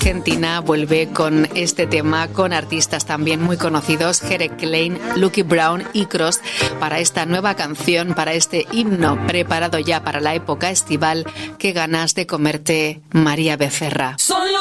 Argentina vuelve con este tema con artistas también muy conocidos, Jere Klein, Lucky Brown y Cross, para esta nueva canción, para este himno preparado ya para la época estival. Qué ganas de comerte, María Becerra.